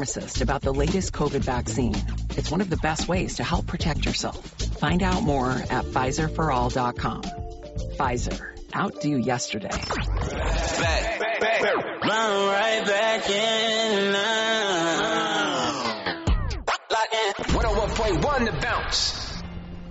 pharmacist about the latest COVID vaccine. It's one of the best ways to help protect yourself. Find out more at PfizerForAll.com. Pfizer. Outdo yesterday. Back. Run right back in now. Lock in. 101.1 The Bounce.